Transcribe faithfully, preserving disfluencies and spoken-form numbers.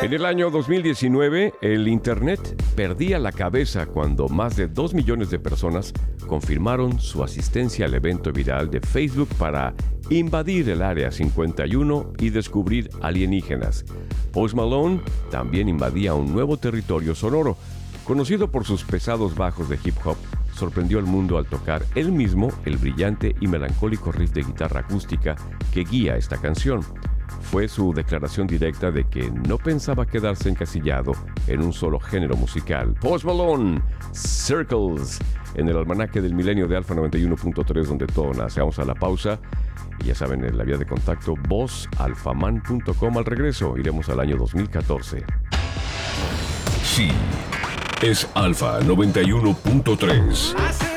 En el año dos mil diecinueve, el Internet perdía la cabeza cuando más de dos millones de personas confirmaron su asistencia al evento viral de Facebook para invadir el Área cincuenta y uno y descubrir alienígenas. Post Malone también invadía un nuevo territorio sonoro. Conocido por sus pesados bajos de hip hop, sorprendió al mundo al tocar él mismo el brillante y melancólico riff de guitarra acústica que guía esta canción. Fue su declaración directa de que no pensaba quedarse encasillado en un solo género musical. Post Malone, Circles, en el almanaque del milenio de Alfa noventa y uno punto tres, donde todo nace. Vamos a la pausa. Y ya saben, en la vía de contacto, voz alfaman punto com. Al regreso, iremos al año dos mil catorce. Sí, es Alfa noventa y uno punto tres.